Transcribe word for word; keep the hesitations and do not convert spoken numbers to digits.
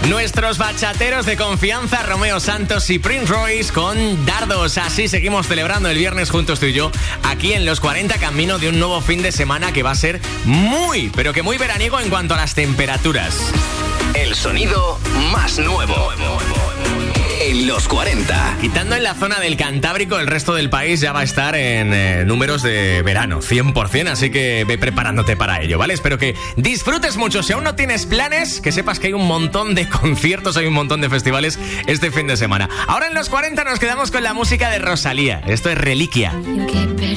Nuestros bachateros de confianza, Romeo Santos y Prince Royce con Dardos. Así seguimos celebrando el viernes juntos tú y yo, aquí en Los cuarenta, camino de un nuevo fin de semana que va a ser muy, pero que muy veraniego en cuanto a las temperaturas. El sonido más nuevo en Los cuarenta. Quitando en la zona del Cantábrico, el resto del país ya va a estar en eh, números de verano, cien por ciento, así que ve preparándote para ello, ¿vale? Espero que disfrutes mucho. Si aún no tienes planes, que sepas que hay un montón de conciertos, hay un montón de festivales este fin de semana. Ahora en Los cuarenta nos quedamos con la música de Rosalía. Esto es Reliquia.